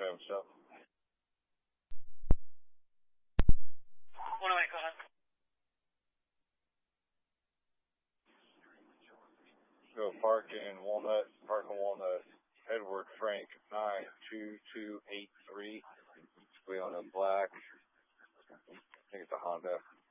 driving stuff. What do I call it? Go park in Walnut. Edward Frank 92283. We on a black. I think it's a Honda.